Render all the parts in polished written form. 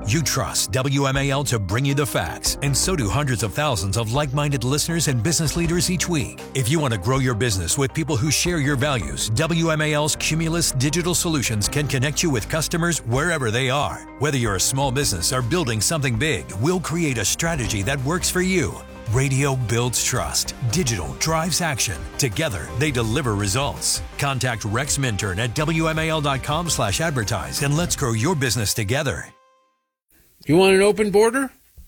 You trust WMAL to bring you the facts, and so do hundreds of thousands of like-minded listeners and business leaders each week. If you want to grow your business with people who share your values, WMAL's Cumulus Digital Solutions can connect you with customers wherever they are. Whether you're a small business or building something big, we'll create a strategy that works for you. Radio builds trust. Digital drives action. Together, they deliver results. Contact Rex Minturn at WMAL.com/advertise and let's grow your business together. You want an open border?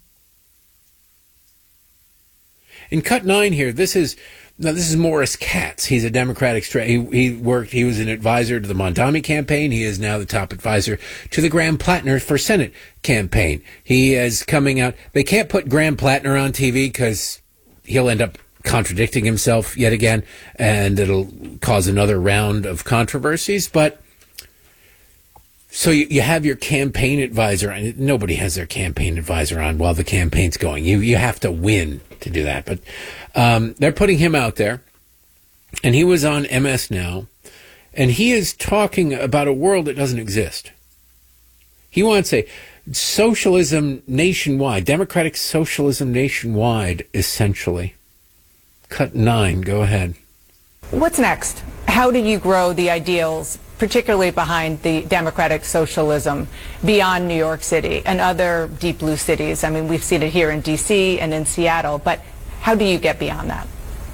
In cut 9 here, this is Morris Katz. He's a Democratic he was an advisor to the Mondami campaign. He is now the top advisor to the Graham Plattner for Senate campaign. He is coming out. They can't put Graham Plattner on TV because he'll end up contradicting himself yet again, and it'll cause another round of controversies. But so you have your campaign advisor, and nobody has their campaign advisor on while the campaign's going. You have to win to do that. But they're putting him out there, and he was on MS Now, and he is talking about a world that doesn't exist. He wants a socialism nationwide, democratic socialism nationwide, essentially. Cut 9, go ahead. What's next? How do you grow the ideals, particularly behind the democratic socialism, beyond New York City and other deep blue cities? I mean, we've seen it here in D.C. and in Seattle, but how do you get beyond that?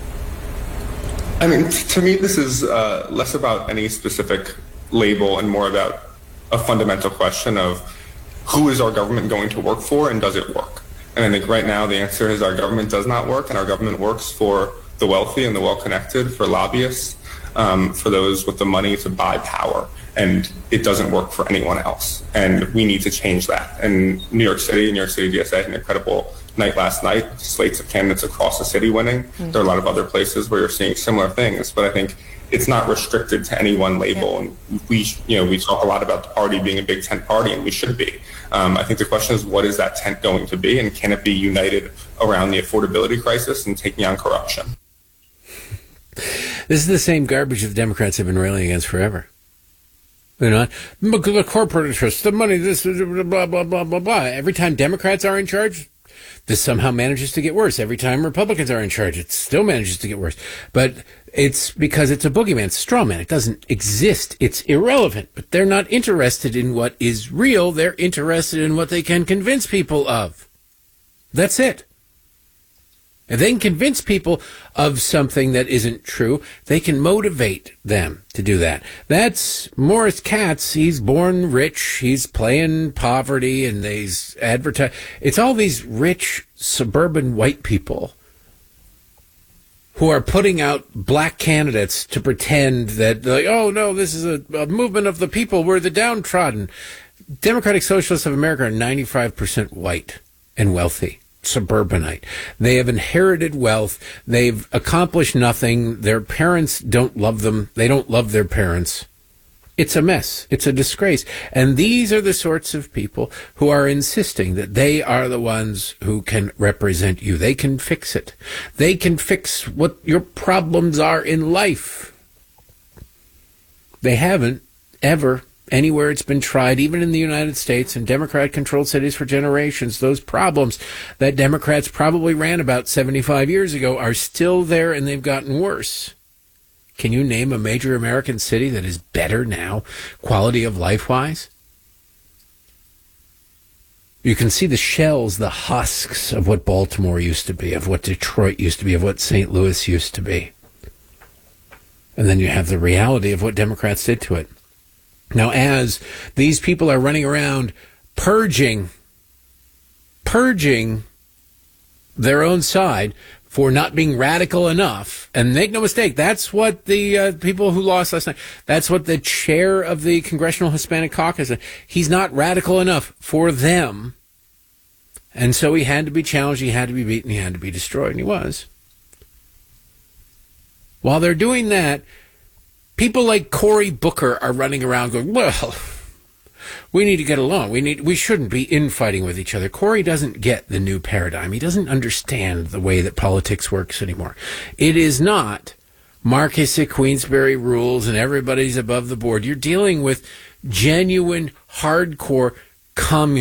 I mean, to me, this is less about any specific label and more about a fundamental question of who is our government going to work for and does it work? And I think right now the answer is our government does not work, and our government works for the wealthy and the well-connected, for lobbyists, for those with the money to buy power. And it doesn't work for anyone else. And we need to change that. And New York City DSA had an incredible night last night, slates of candidates across the city winning. Mm-hmm. There are a lot of other places where you're seeing similar things, but I think it's not restricted to any one label. And we talk a lot about the party being a big tent party, and we should be. I think the question is, what is that tent going to be, and can it be united around the affordability crisis and taking on corruption? This is the same garbage that the Democrats have been railing against forever. You know, the corporate interests, the money, this, blah, blah, blah, blah, blah. Every time Democrats are in charge, this somehow manages to get worse. Every time Republicans are in charge, it still manages to get worse. But it's because it's a boogeyman, it's a straw man. It doesn't exist. It's irrelevant. But they're not interested in what is real. They're interested in what they can convince people of. That's it. If they can convince people of something that isn't true, they can motivate them to do that. That's Morris Katz. He's born rich. He's playing poverty, and they's advertise. It's all these rich suburban white people who are putting out black candidates to pretend that, like, oh, no, this is a movement of the people. We're the downtrodden. Democratic Socialists of America are 95% white and wealthy. Suburbanite. They have inherited wealth. They've accomplished nothing. Their parents don't love them. They don't love their parents. It's a mess. It's a disgrace. And these are the sorts of people who are insisting that they are the ones who can represent you. They can fix it. They can fix what your problems are in life. They haven't ever anywhere it's been tried, even in the United States and Democrat-controlled cities for generations. Those problems that Democrats probably ran about 75 years ago are still there, and they've gotten worse. Can you name a major American city that is better now, quality of life-wise? You can see the shells, the husks of what Baltimore used to be, of what Detroit used to be, of what St. Louis used to be. And then you have the reality of what Democrats did to it. Now, as these people are running around purging their own side for not being radical enough, and make no mistake, that's what the people who lost last night, that's what the chair of the Congressional Hispanic Caucus said. He's not radical enough for them, and so he had to be challenged, he had to be beaten, he had to be destroyed, and he was. While they're doing that, people like Cory Booker are running around going, well, we need to get along. We shouldn't be infighting with each other. Cory doesn't get the new paradigm. He doesn't understand the way that politics works anymore. It is not Marcus at Queensberry rules and everybody's above the board. You're dealing with genuine, hardcore communists.